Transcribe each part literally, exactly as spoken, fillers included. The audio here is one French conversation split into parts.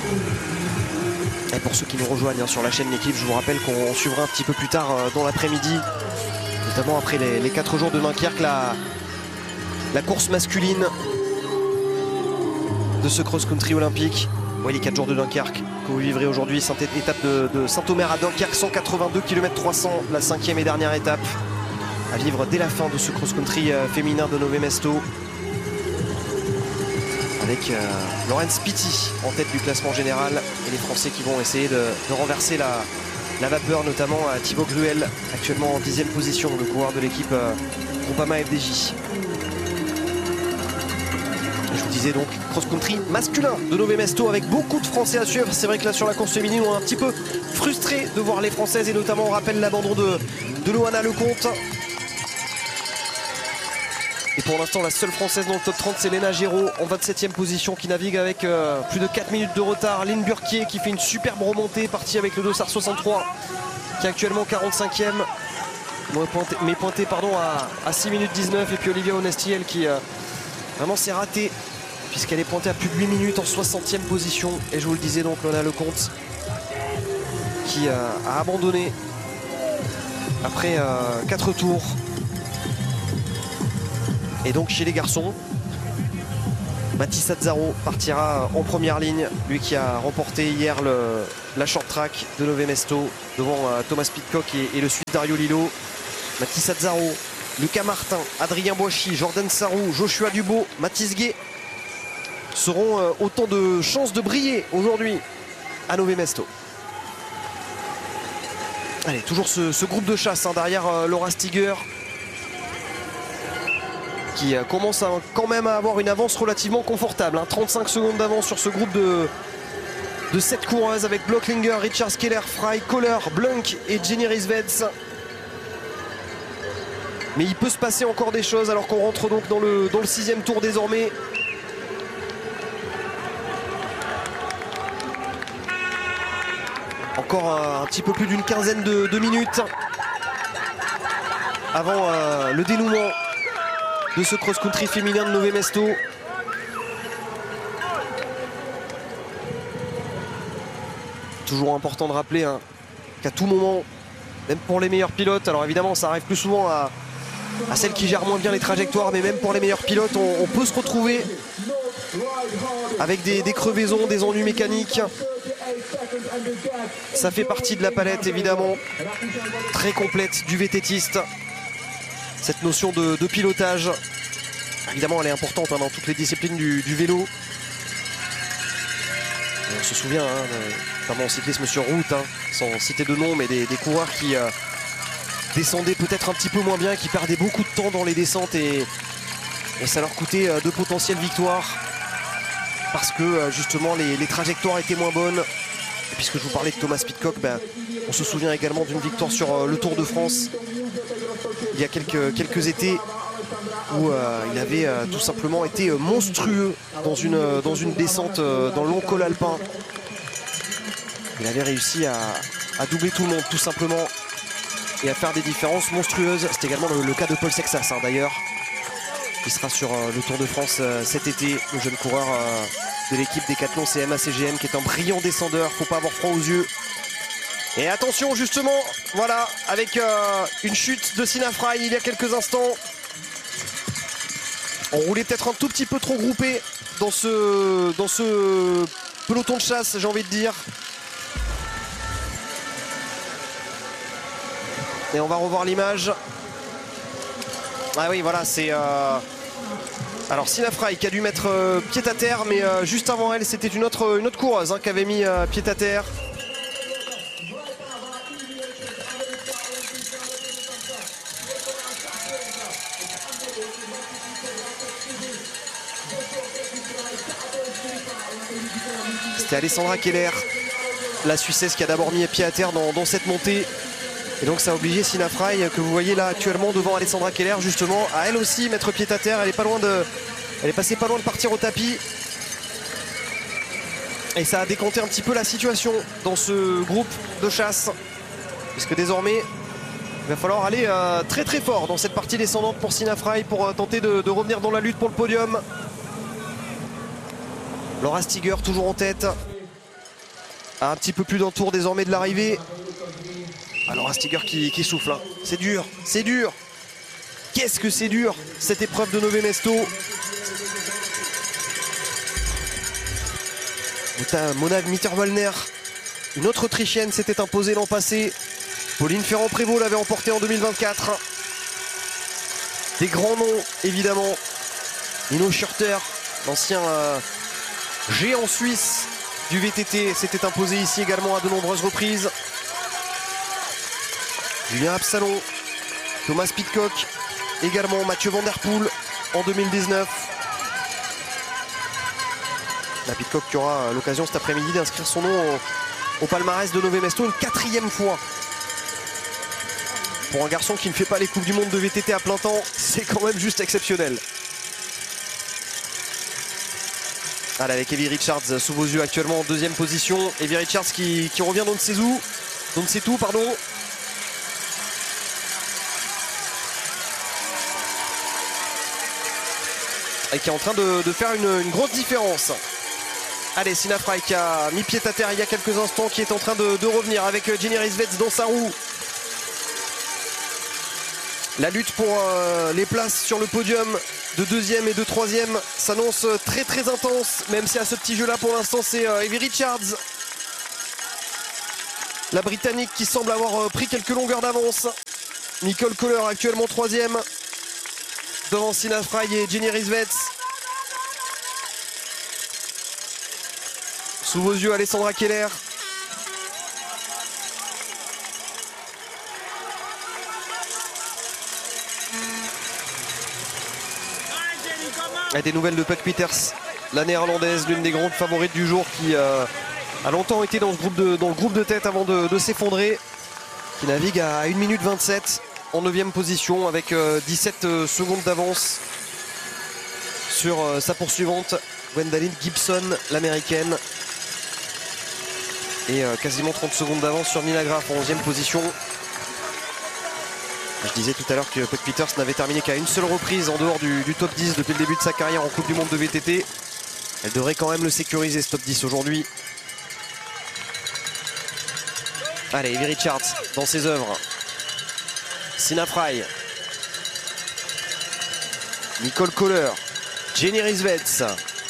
Et pour ceux qui nous rejoignent hein, sur la chaîne L'équipe, je vous rappelle qu'on suivra un petit peu plus tard euh, dans l'après-midi, notamment après les, les quatre jours de Dunkerque, la, la course masculine de ce cross-country olympique. Oui, les quatre jours de Dunkerque que vous vivrez aujourd'hui, étape de, de Saint-Omer à Dunkerque, cent quatre-vingt-deux kilomètres trois cents, la cinquième et dernière étape à vivre dès la fin de ce cross-country euh, féminin de Nové Mesto. Avec euh, Laurens Pitty en tête du classement général et les Français qui vont essayer de, de renverser la, la vapeur, notamment à Thibaut Gruel, actuellement en dixième position, le coureur de l'équipe euh, Groupama F D J. Et je vous disais donc cross-country masculin de Nové Mesto avec beaucoup de Français à suivre. C'est vrai que là sur la course féminine on est un petit peu frustré de voir les Françaises et notamment on rappelle l'abandon de, de Loana Lecomte. Et pour l'instant, la seule française dans le top trente, c'est Léna Géraud en vingt-septième position qui navigue avec euh, plus de quatre minutes de retard. Lynn Burquier qui fait une superbe remontée, partie avec le dossard soixante-trois, qui est actuellement quarante-cinquième, mais pointé, mais pointé pardon, à, à six minutes dix-neuf. Et puis Olivia Onesti, elle qui euh, vraiment s'est ratée, puisqu'elle est pointée à plus de huit minutes en soixantième position. Et je vous le disais donc, Loana Lecomte qui euh, a abandonné après euh, quatre tours. Et donc chez les garçons, Mathis Azzaro partira en première ligne, lui qui a remporté hier le, la short track de Nové Mesto devant euh, Thomas Pidcock et, et le Suisse Dario Lillo. Mathis Azzaro, Lucas Martin, Adrien Boichy, Jordan Sarrou, Joshua Dubo, Mathis Gué seront euh, autant de chances de briller aujourd'hui à Nové Mesto. Allez, toujours ce, ce groupe de chasse hein, derrière euh, Laura Stiger, qui commence à, quand même à avoir une avance relativement confortable. Hein. trente-cinq secondes d'avance sur ce groupe de, de sept coureuses avec Blocklinger, Richard Skeller, Fry, Kohler, Blunk et Jenny Rieswetz. Mais il peut se passer encore des choses alors qu'on rentre donc dans le, dans le sixième tour désormais. Encore un, un petit peu plus d'une quinzaine de, de minutes avant euh, le dénouement de ce cross-country féminin de Nové Mesto. Toujours important de rappeler hein, qu'à tout moment, même pour les meilleurs pilotes, alors évidemment ça arrive plus souvent à, à celles qui gèrent moins bien les trajectoires, mais même pour les meilleurs pilotes, on, on peut se retrouver avec des, des crevaisons, des ennuis mécaniques. Ça fait partie de la palette évidemment très complète du vététiste. Cette notion de, de pilotage, évidemment elle est importante hein, dans toutes les disciplines du, du vélo. Et on se souvient, hein, notamment en cyclisme sur route, hein, sans citer de nom, mais des, des coureurs qui euh, descendaient peut-être un petit peu moins bien, qui perdaient beaucoup de temps dans les descentes et, et ça leur coûtait euh, de potentielles victoires parce que euh, justement les, les trajectoires étaient moins bonnes. Et puisque je vous parlais de Thomas Pidcock, ben, on se souvient également d'une victoire sur euh, le Tour de France il y a quelques, quelques étés où euh, il avait euh, tout simplement été euh, monstrueux dans une, euh, dans une descente euh, dans le long col alpin. Il avait réussi à, à doubler tout le monde tout simplement et à faire des différences monstrueuses. C'est également le, le cas de Paul Sexas hein, d'ailleurs, qui sera sur euh, le Tour de France euh, cet été, le jeune coureur euh, de l'équipe Decathlon C M A C G M qui est un brillant descendeur, faut pas avoir froid aux yeux. Et attention justement, voilà, avec euh, une chute de Sina Frey il y a quelques instants. On roulait peut-être un tout petit peu trop groupé dans ce, dans ce peloton de chasse, j'ai envie de dire. Et on va revoir l'image. Ah oui, voilà, c'est... Euh... Alors Sina Frey qui a dû mettre euh, pied à terre, mais euh, juste avant elle, c'était une autre, une autre coureuse hein, qui avait mis euh, pied à terre. C'était Alessandra Keller, la Suissesse, qui a d'abord mis pied à terre dans, dans cette montée. Et donc ça a obligé Sina Frey, que vous voyez là actuellement devant Alessandra Keller, justement, à elle aussi mettre pied à terre. Elle est pas loin de, elle est passée pas loin de partir au tapis. Et ça a décanté un petit peu la situation dans ce groupe de chasse, puisque désormais il va falloir aller euh, très très fort dans cette partie descendante pour Sina Frey pour euh, tenter de, de revenir dans la lutte pour le podium. Laura Stiger toujours en tête. À un petit peu plus d'un tour désormais de l'arrivée. Alors un Stiger qui, qui souffle. Hein. C'est dur, c'est dur. Qu'est-ce que c'est dur, cette épreuve de Nové Mesto. Mona Mitterwallner, une autre Autrichienne, s'était imposée l'an passé. Pauline Ferrand-Prévot l'avait emporté en deux mille vingt-quatre. Des grands noms, évidemment. Nino Schurter, l'ancien euh, géant suisse du V T T, s'était imposé ici également à de nombreuses reprises. Julien Absalon, Thomas Pidcock, également Mathieu Van Der Poel en deux mille dix-neuf. La Pidcock qui aura l'occasion cet après-midi d'inscrire son nom au, au palmarès de Nové Mesto une quatrième fois. Pour un garçon qui ne fait pas les Coupes du Monde de V T T à plein temps, c'est quand même juste exceptionnel. Allez, avec Evie Richards sous vos yeux actuellement en deuxième position. Evie Richards qui, qui revient d'Onsetou, d'Onsetou, pardon. Et qui est en train de, de faire une, une grosse différence. Allez, Sina Frey qui a mis pied à terre il y a quelques instants, qui est en train de, de revenir avec Jenny Rissveds dans sa roue. La lutte pour euh, les places sur le podium de deuxième et de troisième s'annonce très très intense, même si à ce petit jeu là pour l'instant c'est euh, Evie Richards. La Britannique qui semble avoir euh, pris quelques longueurs d'avance. Nicole Kohler actuellement troisième. Devant Sina Frey et Jenny Rissveds. Sous vos yeux, Alessandra Keller. Et des nouvelles de Puck Peters, la néerlandaise, l'une des grandes favorites du jour, qui euh, a longtemps été dans, ce groupe de, dans le groupe de tête avant de, de s'effondrer. Qui navigue à une minute vingt-sept en neuvième position avec euh, dix-sept euh, secondes d'avance sur euh, sa poursuivante, Gwendalyn Gibson, l'américaine. Et euh, quasiment trente secondes d'avance sur Nina Graf en onzième position. Je disais tout à l'heure que Puck Peters n'avait terminé qu'à une seule reprise en dehors du, du top dix depuis le début de sa carrière en Coupe du Monde de V T T. Elle devrait quand même le sécuriser, ce top dix aujourd'hui. Allez, Evie Richards dans ses œuvres. Sina Frey. Nicole Kohler. Jenny Rissveds.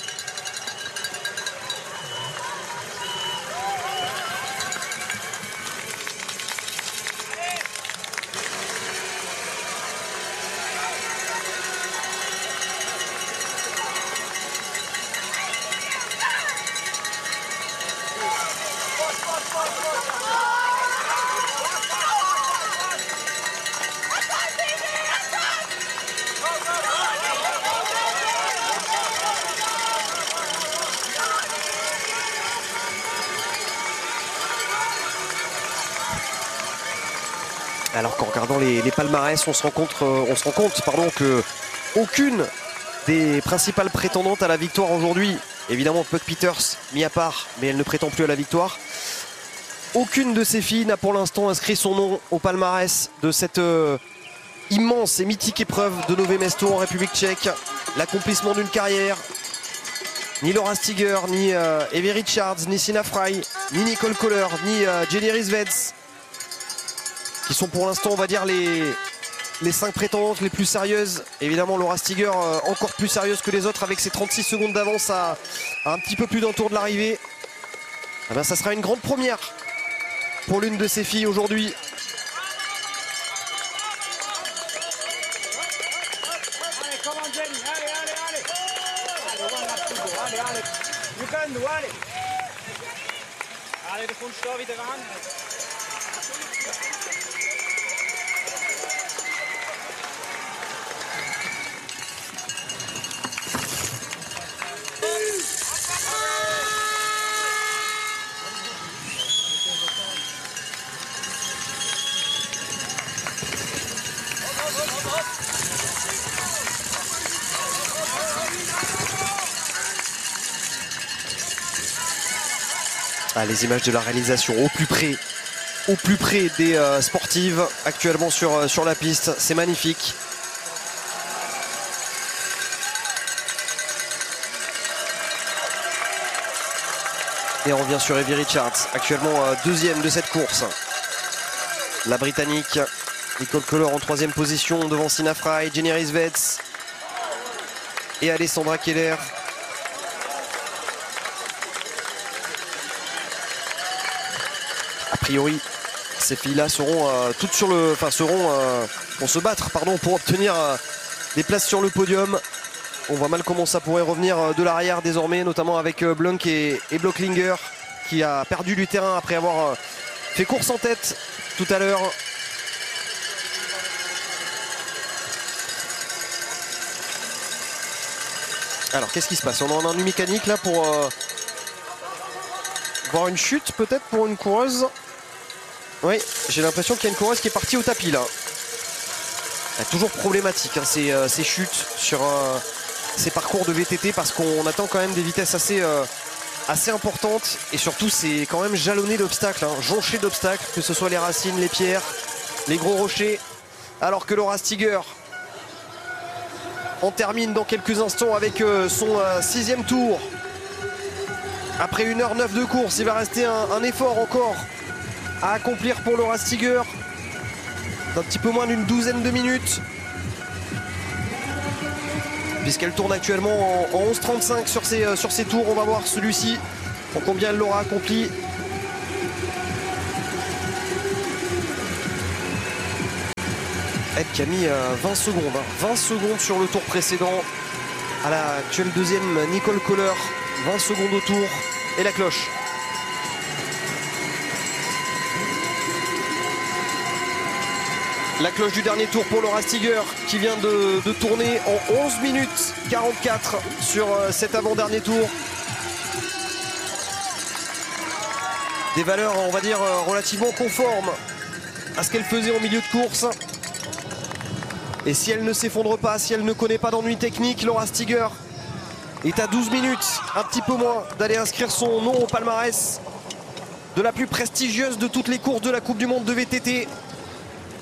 Alors qu'en regardant les, les palmarès, on se rend compte, on se rend compte pardon, que aucune des principales prétendantes à la victoire aujourd'hui, évidemment Puck Peters mis à part, mais elle ne prétend plus à la victoire, aucune de ces filles n'a pour l'instant inscrit son nom au palmarès de cette euh, immense et mythique épreuve de Nové Mesto en République tchèque. L'accomplissement d'une carrière. Ni Laura Stiger, ni euh, Evie Richards, ni Sina Frey, ni Nicole Kohler, ni euh, Jenny Rissveds, qui sont pour l'instant, on va dire, les, les cinq prétendantes les plus sérieuses. Évidemment, Laura Stiger euh, encore plus sérieuse que les autres avec ses trente-six secondes d'avance à, à un petit peu plus d'un tour de l'arrivée. Eh ben, ça sera une grande première pour l'une de ces filles aujourd'hui. Ah, les images de la réalisation au plus près, au plus près des euh, sportives actuellement sur, euh, sur la piste, c'est magnifique. Et on revient sur Evie Richards, actuellement deuxième de cette course. La Britannique, Nicole Koller en troisième position devant Sina Frey, Jenny Rissveds et Alessandra Keller. A priori, ces filles-là seront euh, toutes sur le, enfin seront, euh, vont se battre, pardon, pour obtenir euh, des places sur le podium. On voit mal comment ça pourrait revenir euh, de l'arrière désormais, notamment avec euh, Blunk et, et Blocklinger qui a perdu du terrain après avoir euh, fait course en tête tout à l'heure. Alors qu'est-ce qui se passe? On a un ennui mécanique là pour euh, voir une chute peut-être pour une coureuse. Oui, j'ai l'impression qu'il y a une coureuse qui est partie au tapis là. Ah, toujours problématique hein, ces, euh, ces chutes sur euh, ces parcours de V T T parce qu'on attend quand même des vitesses assez, euh, assez importantes et surtout c'est quand même jalonné d'obstacles, hein, jonché d'obstacles, que ce soit les racines, les pierres, les gros rochers. Alors que Laura Stiger on termine dans quelques instants avec euh, son euh, sixième tour. Après une heure neuf de course, il va rester un, un effort encore à accomplir pour Laura Stiger. Un petit peu moins d'une douzaine de minutes. Puisqu'elle tourne actuellement en, en onze trente-cinq sur ses, euh, sur ses tours. On va voir celui-ci, pour combien elle l'aura accompli. Elle qui a mis euh, vingt secondes, hein, vingt secondes sur le tour précédent à la actuelle deuxième Nicole Koller, vingt secondes au tour et la cloche. La cloche du dernier tour pour Laura Stiger qui vient de, de tourner en onze minutes quarante-quatre sur euh, cet avant-dernier tour. Des valeurs, on va dire, euh, relativement conformes à ce qu'elle faisait en milieu de course. Et si elle ne s'effondre pas, si elle ne connaît pas d'ennui technique, Laura Stiger est à douze minutes, un petit peu moins, d'aller inscrire son nom au palmarès de la plus prestigieuse de toutes les courses de la Coupe du Monde de V T T.